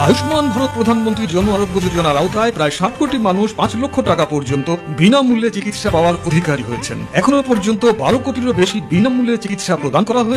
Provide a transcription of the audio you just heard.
আয়ুষ্মান ভারত প্রধানমন্ত্রী জন আরোগ্য যোজনার আওতায় প্রায় 60 কোটি মানুষ 5 লক্ষ টাকা পর্যন্ত বিনামূল্যে চিকিৎসা পাওয়ার অধিকারী হয়েছেন। এখনো পর্যন্ত 12 কোটিরও বেশি বিনামূল্যে চিকিৎসা প্রদান করা হয়েছে।